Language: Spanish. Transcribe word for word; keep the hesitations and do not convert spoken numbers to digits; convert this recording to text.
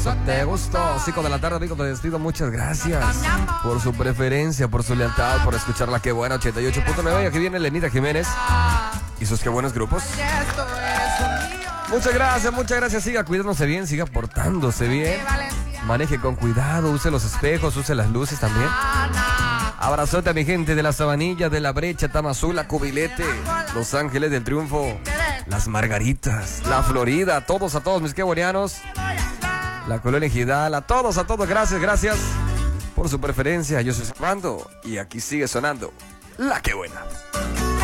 eso te gustó. Cinco de la tarde, amigo, me despido. Muchas gracias por su preferencia, por su lealtad, por escucharla. Qué buena, ochenta y ocho punto nueve. Y aquí viene Lenita Jiménez y sus qué buenos grupos. Muchas gracias, muchas gracias. Siga cuidándose bien, siga portándose bien. Maneje con cuidado, use los espejos, use las luces también. Abrazote a mi gente de la Sabanilla, de la Brecha, Tamazula, Cubilete, Los Ángeles del Triunfo, Las Margaritas, La Florida, a todos, a todos mis queborianos, la Colonia Ejidal, a todos, a todos, gracias, gracias por su preferencia. Yo soy Fernando y aquí sigue sonando La Que Buena.